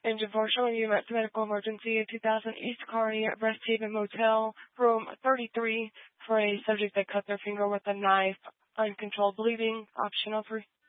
Engine 4 showing you at medical emergency at 2000 East Kearney at Rest Haven Motel, room 33, for a subject that cut their finger with a knife. Uncontrolled bleeding, optional for